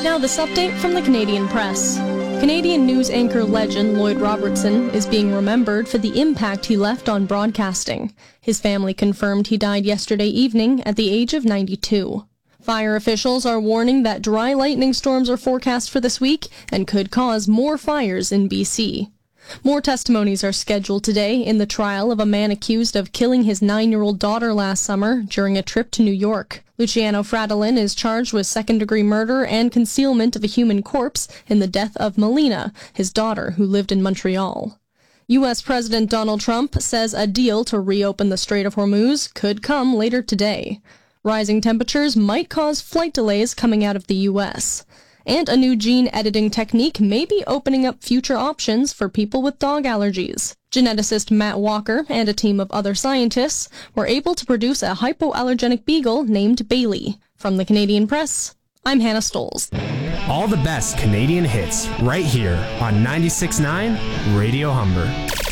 Now this update from the Canadian Press. Canadian news anchor legend Lloyd Robertson is being remembered for the impact he left on broadcasting. His family confirmed he died yesterday evening at the age of 92. Fire officials are warning that dry lightning storms are forecast for this week and could cause more fires in BC. More testimonies are scheduled today in the trial of a man accused of killing his 9-year-old daughter last summer during a trip to New York. Luciano Fradolin is charged with second-degree murder and concealment of a human corpse in the death of Melina, his daughter, who lived in Montreal. U.S. President Donald Trump says a deal to reopen the Strait of Hormuz could come later today. Rising temperatures might cause flight delays coming out of the U.S., and a new gene editing technique may be opening up future options for people with dog allergies. Geneticist Matt Walker and a team of other scientists were able to produce a hypoallergenic beagle named Bailey. From the Canadian Press, I'm Hannah Stoles. All the best Canadian hits right here on 96.9 Radio Humber.